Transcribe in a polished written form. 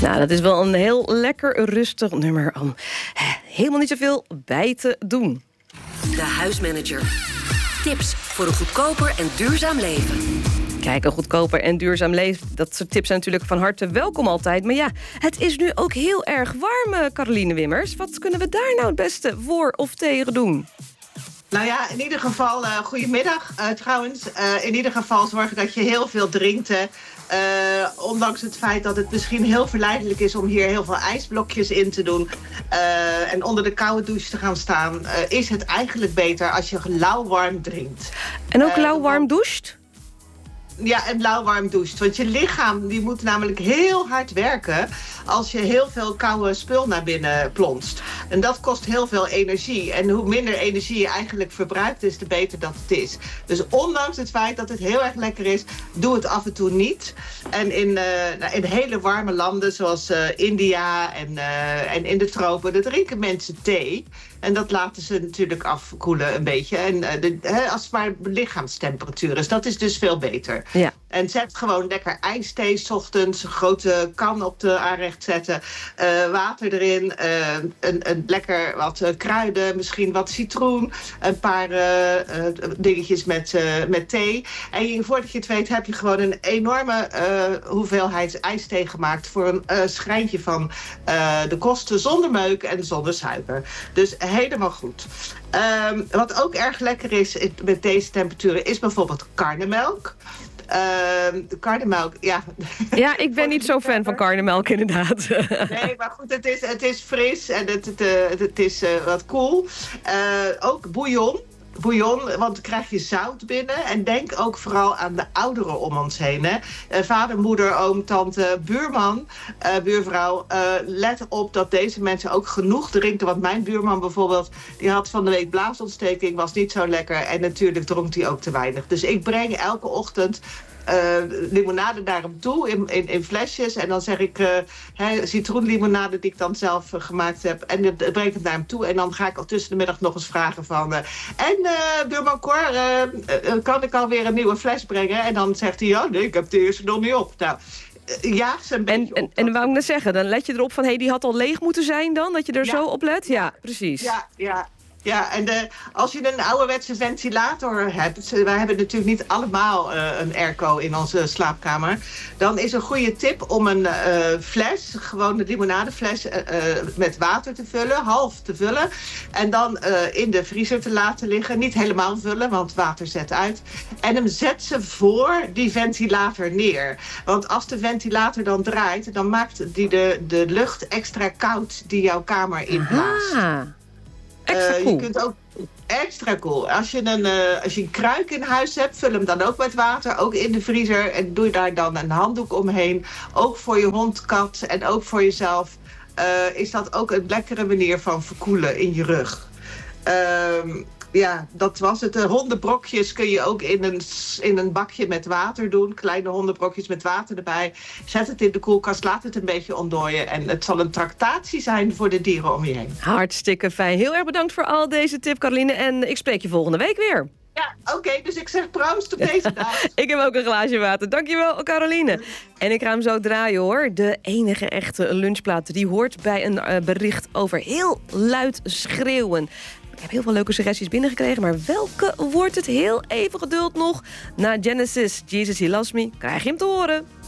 Nou, dat is wel een heel lekker rustig nummer om helemaal niet zoveel bij te doen. De Huismanager. Tips voor een goedkoper en duurzaam leven. Kijk, een goedkoper en duurzaam leven. Dat soort tips zijn natuurlijk van harte welkom altijd. Maar ja, het is nu ook heel erg warm, Caroline Wimmers. Wat kunnen we daar nou het beste voor of tegen doen? Nou ja, in ieder geval, goedemiddag trouwens. In ieder geval zorgen dat je heel veel drinkt. Ondanks het feit dat het misschien heel verleidelijk is om hier heel veel ijsblokjes in te doen. En onder de koude douche te gaan staan. Is het eigenlijk beter als je lauwwarm drinkt. En ook lauwwarm doucht? Ja, en lauwwarm doucht. Want je lichaam die moet namelijk heel hard werken als je heel veel koude spul naar binnen plonst. En dat kost heel veel energie. En hoe minder energie je eigenlijk verbruikt, des te beter dat het is. Dus ondanks het feit dat het heel erg lekker is, doe het af en toe niet. En in hele warme landen zoals India en in de tropen, daar drinken mensen thee. En dat laten ze natuurlijk afkoelen een beetje. En als het maar lichaamstemperatuur is, dat is dus veel beter. Ja. En zet gewoon lekker ijsthee 's ochtends, een grote kan op de aanrecht zetten, water erin, een lekker wat kruiden, misschien wat citroen, een paar dingetjes met thee. En voordat je het weet heb je gewoon een enorme hoeveelheid ijsthee gemaakt voor een schrijntje van de kosten zonder meuk en zonder suiker. Dus helemaal goed. Wat ook erg lekker is met deze temperaturen is bijvoorbeeld karnemelk. De karnemelk, ja. Ja, ik ben niet zo fan van karnemelk inderdaad. Nee, maar goed, het is fris en het is wat koel. Ook bouillon, want dan krijg je zout binnen. En denk ook vooral aan de ouderen om ons heen. Hè? Vader, moeder, oom, tante, buurman, buurvrouw. Let op dat deze mensen ook genoeg drinken. Want mijn buurman bijvoorbeeld, die had van de week blaasontsteking, was niet zo lekker. En natuurlijk dronk hij ook te weinig. Dus ik breng elke ochtend limonade naar hem toe in flesjes. En dan zeg ik citroenlimonade die ik dan zelf gemaakt heb. En dat breng ik het naar hem toe. En dan ga ik al tussen de middag nog eens vragen van buurman Cor, kan ik alweer een nieuwe fles brengen? En dan zegt hij, ja, nee, ik heb de eerste nog niet op. Nou, ja, een beetje op. En wou ik net zeggen, dan let je erop van, die had al leeg moeten zijn dan? Dat je er zo op let? Ja, precies. Ja, en als je een ouderwetse ventilator hebt, wij hebben natuurlijk niet allemaal een airco in onze slaapkamer, dan is een goede tip om een fles, gewoon een limonadefles met water te vullen, half te vullen, en dan in de vriezer te laten liggen. Niet helemaal vullen, want water zet uit. En hem zet ze voor die ventilator neer. Want als de ventilator dan draait, dan maakt die de lucht extra koud die jouw kamer inblaast. Extra cool. Je kunt ook extra cool. Als je een kruik in huis hebt, vul hem dan ook met water, ook in de vriezer. En doe daar dan een handdoek omheen. Ook voor je hond, kat en ook voor jezelf is dat ook een lekkere manier van verkoelen in je rug. Ja, dat was het. Hondenbrokjes kun je ook in een bakje met water doen. Kleine hondenbrokjes met water erbij. Zet het in de koelkast, laat het een beetje ontdooien. En het zal een tractatie zijn voor de dieren om je heen. Hartstikke fijn. Heel erg bedankt voor al deze tip, Caroline. En ik spreek je volgende week weer. Ja, oké, dus ik zeg proost op deze dag. Ik heb ook een glaasje water. Dankjewel, Caroline. En ik ga hem zo draaien, hoor. De enige echte lunchplaat die hoort bij een bericht over heel luid schreeuwen. Ik heb heel veel leuke suggesties binnengekregen, maar welke wordt het? Heel even geduld nog. Na Genesis, Jesus He Loves Me, krijg je hem te horen.